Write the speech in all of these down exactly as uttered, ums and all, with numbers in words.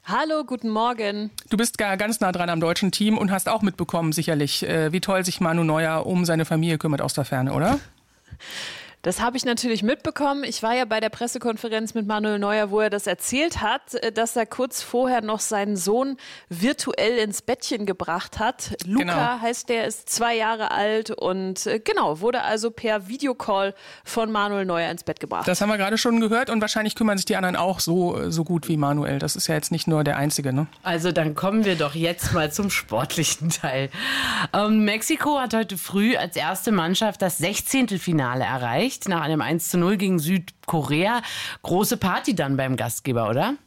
Hallo, guten Morgen. Du bist gar ganz nah dran am deutschen Team und hast auch mitbekommen, sicherlich, wie toll sich Manu Neuer um seine Familie kümmert aus der Ferne, oder? Das habe ich natürlich mitbekommen. Ich war ja bei der Pressekonferenz mit Manuel Neuer, wo er das erzählt hat, dass er kurz vorher noch seinen Sohn virtuell ins Bettchen gebracht hat. Luca genau. heißt der, ist zwei Jahre alt und genau, wurde also per Videocall von Manuel Neuer ins Bett gebracht. Das haben wir gerade schon gehört und wahrscheinlich kümmern sich die anderen auch so, so gut wie Manuel. Das ist ja jetzt nicht nur der Einzige, ne? Also dann kommen wir doch jetzt mal zum sportlichen Teil. Ähm, Mexiko hat heute früh als erste Mannschaft das Sechzehntelfinale erreicht. Nach einem eins zu null gegen Südkorea. Große Party dann beim Gastgeber, oder?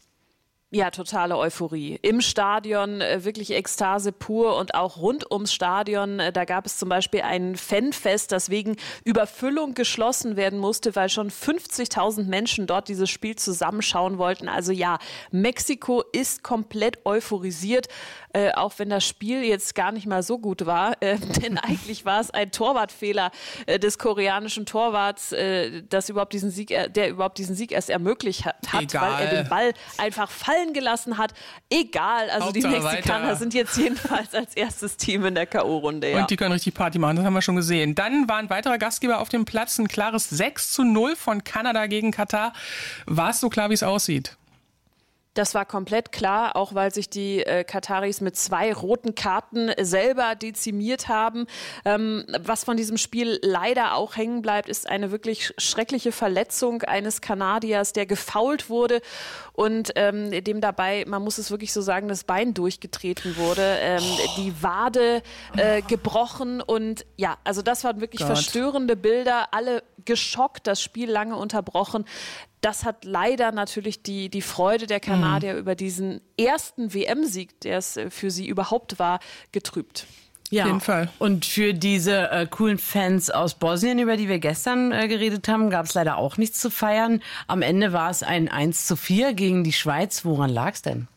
Ja, totale Euphorie. Im Stadion äh, wirklich Ekstase pur und auch rund ums Stadion. Äh, da gab es zum Beispiel ein Fanfest, das wegen Überfüllung geschlossen werden musste, weil schon fünfzigtausend Menschen dort dieses Spiel zusammenschauen wollten. Also ja, Mexiko ist komplett euphorisiert, äh, auch wenn das Spiel jetzt gar nicht mal so gut war. Äh, denn eigentlich war es ein Torwartfehler äh, des koreanischen Torwarts, äh, das überhaupt diesen Sieg, äh, der überhaupt diesen Sieg erst ermöglicht hat, Egal. weil er den Ball einfach fallen gelassen hat. Egal, also Hauptsache die Mexikaner weiter. sind jetzt jedenfalls als erstes Team in der K O-Runde. Ja. Und die können richtig Party machen, das haben wir schon gesehen. Dann war ein weiterer Gastgeber auf dem Platz, ein klares sechs zu null von Kanada gegen Katar. War es so klar, wie es aussieht? Das war komplett klar, auch weil sich die äh, Kataris mit zwei roten Karten selber dezimiert haben. Ähm, was von diesem Spiel leider auch hängen bleibt, ist eine wirklich schreckliche Verletzung eines Kanadiers, der gefoult wurde und ähm, dem dabei, man muss es wirklich so sagen, das Bein durchgetreten wurde, ähm, die Wade äh, gebrochen und ja, also das waren wirklich Gott. verstörende Bilder, alle geschockt, das Spiel lange unterbrochen. Das hat leider natürlich die, die Freude der Kanadier mhm. über diesen ersten W M-Sieg, der es für sie überhaupt war, getrübt. Ja, auf jeden Fall. Und für diese äh, coolen Fans aus Bosnien, über die wir gestern äh, geredet haben, gab es leider auch nichts zu feiern. Am Ende war es ein eins zu vier gegen die Schweiz. Woran lag es denn?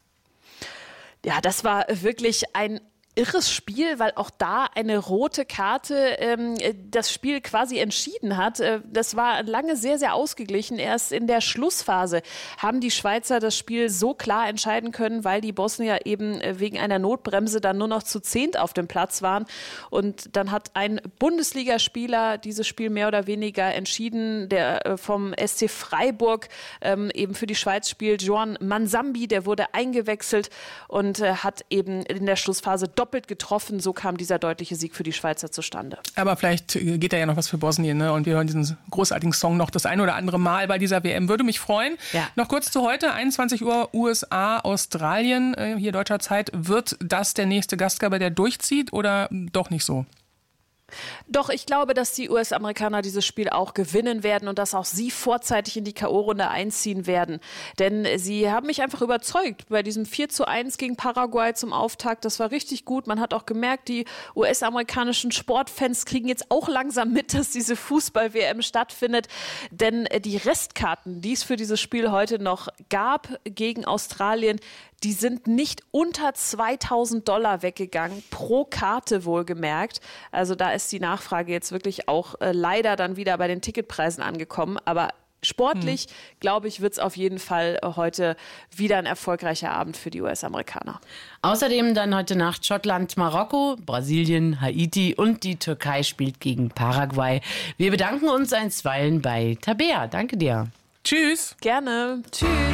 Ja, das war wirklich ein irres Spiel, weil auch da eine rote Karte ähm, das Spiel quasi entschieden hat. Das war lange sehr, sehr ausgeglichen. Erst in der Schlussphase haben die Schweizer das Spiel so klar entscheiden können, weil die Bosnier eben wegen einer Notbremse dann nur noch zu zehnt auf dem Platz waren. Und dann hat ein Bundesligaspieler dieses Spiel mehr oder weniger entschieden, der vom S C Freiburg ähm, eben für die Schweiz spielt, Joan Mansambi, der wurde eingewechselt und äh, hat eben in der Schlussphase doppelt doppelt getroffen. So kam dieser deutliche Sieg für die Schweizer zustande. Aber vielleicht geht da ja noch was für Bosnien, ne? Und wir hören diesen großartigen Song noch das ein oder andere Mal bei dieser W M. Würde mich freuen. Ja. Noch kurz zu heute, einundzwanzig Uhr U S A, Australien, hier deutscher Zeit. Wird das der nächste Gastgeber, der durchzieht oder doch nicht so? Doch, ich glaube, dass die U S-Amerikaner dieses Spiel auch gewinnen werden und dass auch sie vorzeitig in die K O-Runde einziehen werden. Denn sie haben mich einfach überzeugt bei diesem vier zu eins gegen Paraguay zum Auftakt. Das war richtig gut. Man hat auch gemerkt, die U S-amerikanischen Sportfans kriegen jetzt auch langsam mit, dass diese Fußball-W M stattfindet. Denn die Restkarten, die es für dieses Spiel heute noch gab gegen Australien, die sind nicht unter zweitausend Dollar weggegangen, pro Karte wohlgemerkt. Also da ist die Nachfrage jetzt wirklich auch äh, leider dann wieder bei den Ticketpreisen angekommen. Aber sportlich, hm. glaube ich, wird es auf jeden Fall äh, heute wieder ein erfolgreicher Abend für die U S-Amerikaner. Außerdem dann heute Nacht Schottland, Marokko, Brasilien, Haiti und die Türkei spielt gegen Paraguay. Wir bedanken uns einstweilen bei Tabea. Danke dir. Tschüss. Gerne. Tschüss.